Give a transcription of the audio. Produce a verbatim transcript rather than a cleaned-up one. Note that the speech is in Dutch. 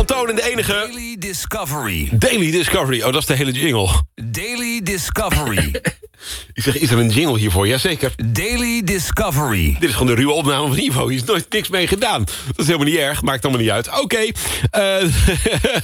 Toon en de enige... Daily Discovery. Daily Discovery. Oh, dat is de hele jingle. Daily Discovery. Ik zeg, is er een jingle hiervoor? Jazeker. Daily Discovery. Dit is gewoon de ruwe opname van Ivo. Hier is nooit niks mee gedaan. Dat is helemaal niet erg. Maakt allemaal niet uit. Oké. Okay. Uh,